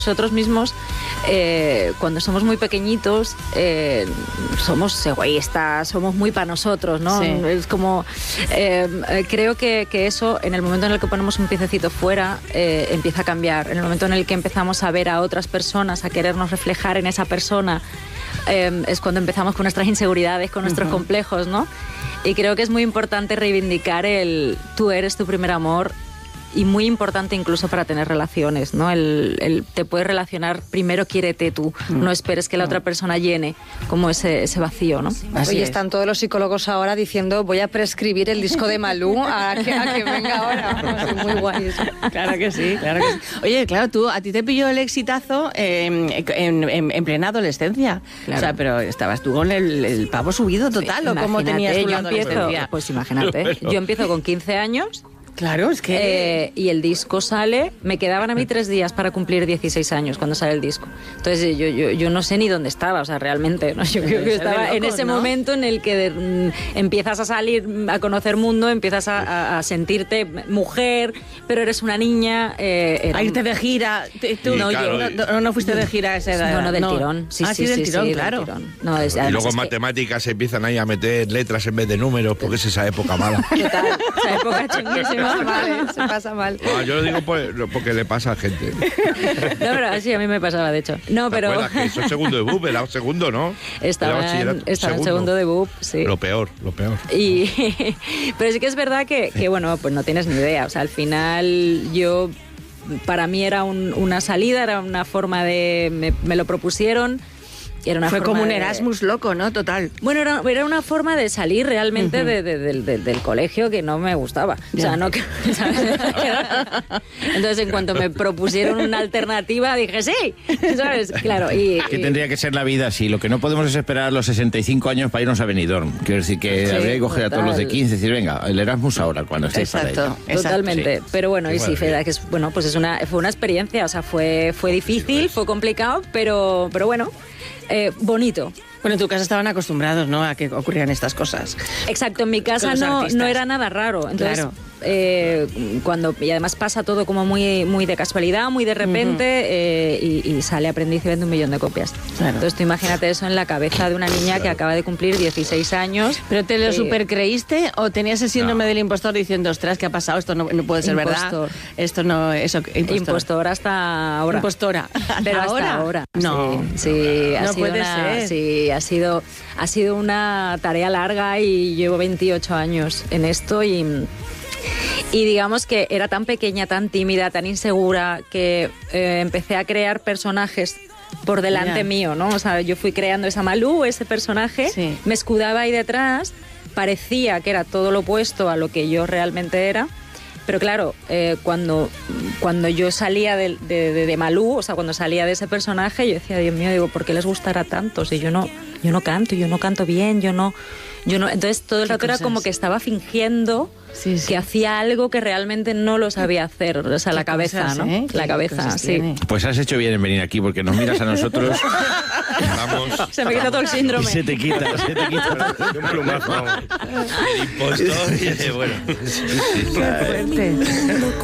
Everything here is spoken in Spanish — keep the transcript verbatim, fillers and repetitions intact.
Nosotros mismos, eh, cuando somos muy pequeñitos, eh, somos egoístas, somos muy para nosotros, ¿no? Sí. Es como, eh, creo que, que eso, en el momento en el que ponemos un piececito fuera, eh, empieza a cambiar. En el momento en el que empezamos a ver a otras personas, a querernos reflejar en esa persona, eh, es cuando empezamos con nuestras inseguridades, con nuestros uh-huh. complejos, ¿no? Y creo que es muy importante reivindicar el tú eres tu primer amor. Y muy importante incluso para tener relaciones, ¿no? El, el te puedes relacionar, primero quiérete tú, mm. no esperes que la otra persona llene como ese, ese vacío, ¿no? Así Oye, es. Están todos los psicólogos ahora diciendo voy a prescribir el disco de Malú a que, a que venga ahora. Es muy guay eso. Claro que sí, claro que sí. Oye, claro, tú, a ti te pilló el exitazo eh, en, en, en plena adolescencia. Claro. O sea, pero estabas tú con el, el pavo subido total, sí, ¿o cómo tenías tú la adolescencia? Pues imagínate, yo empiezo con quince años. Claro, es que... Eh, y el disco sale, me quedaban a mí tres días para cumplir dieciséis años cuando sale el disco. Entonces yo, yo, yo no sé ni dónde estaba, o sea, realmente, ¿no? Yo creo que estaba locos, en ese ¿no? momento en el que de, mm, empiezas a salir, a conocer mundo, empiezas a, a, a sentirte mujer, pero eres una niña... Eh, era... A irte de gira. Tú, no, claro, yo, no, no, no fuiste de gira a esa edad. No, no, del no. tirón. Sí, ah, sí, sí, del sí, tirón, sí, claro. Del tirón. No, es, y luego en es matemáticas que... se empiezan ahí a meter letras en vez de números, porque es esa época mala. Total, esa época chunguísima. Vale, se pasa mal. Ah, yo lo digo por, porque le pasa a gente. No, pero sí, a mí me pasaba, de hecho. No, ¿Te pero... acuerdas que eso es segundo de B U P? Era segundo, ¿no? Estaba en, estaba en segundo de B U P, sí. Lo peor, lo peor. Y, pero sí que es verdad que, que, bueno, pues no tienes ni idea. O sea, al final yo... Para mí era un, una salida, era una forma de... Me, me lo propusieron... Era una Fue forma como un de... Erasmus loco, ¿no? Total. Bueno, era, era una forma de salir realmente uh-huh. de, de, de, de, del colegio que no me gustaba. O sea, no que... Entonces, en cuanto me propusieron una alternativa, dije, sí, ¿sabes? Claro, y... Que tendría que ser la vida así. Lo que no podemos es esperar a los sesenta y cinco años para irnos a Benidorm. Quiero decir que sí, habría que coger total. a todos los de quince y decir, venga, el Erasmus ahora, cuando estéis para ello. Totalmente. Sí. Pero bueno, Qué y sí, Feda, que es, bueno, pues es una, fue una experiencia, o sea, fue, fue difícil, fue complicado, pero, pero bueno... Eh, bonito. Bueno, en tu casa estaban acostumbrados, ¿no?, a que ocurrieran estas cosas. Exacto, en mi casa no, no era nada raro. Entonces, claro. eh, cuando y además pasa todo como muy, muy de casualidad, muy de repente, uh-huh. eh, y, y sale Aprendiz y vende un millón de copias. Claro. Entonces, tú imagínate eso en la cabeza de una niña claro. que acaba de cumplir dieciséis años. ¿Pero te lo eh, super creíste o tenías ese síndrome no. del impostor diciendo, ostras, ¿qué ha pasado? Esto no, no puede ser impostor. verdad. Esto no... Eso, impostor. impostor hasta ahora. Impostora. Pero ¿Ahora? hasta ahora. No. Sí, sí ha no sido puede una, ser. Sí, ha sido, ha sido una tarea larga y llevo veintiocho años en esto y... Y digamos que era tan pequeña, tan tímida, tan insegura, que eh, empecé a crear personajes por delante Mira. mío, ¿no? O sea, yo fui creando esa Malú, ese personaje, sí. me escudaba ahí detrás, parecía que era todo lo opuesto a lo que yo realmente era. Pero claro, eh, cuando, cuando yo salía de, de, de, de Malú, o sea, cuando salía de ese personaje, yo decía, Dios mío, digo, ¿por qué les gustará tanto? Si yo no, yo no canto, yo no canto bien, yo no... Yo no, entonces todo el rato era como que estaba fingiendo sí, sí. que hacía algo que realmente no lo sabía hacer, o sea, la cabeza, cosas, ¿no? ¿eh? La cabeza, sí. Tiene? Pues has hecho bien en venir aquí porque nos miras a nosotros. Vamos. Se me quita todo el síndrome. Y se te quita, se te quita. Un plumazo. El impostor y bueno. Qué fuerte.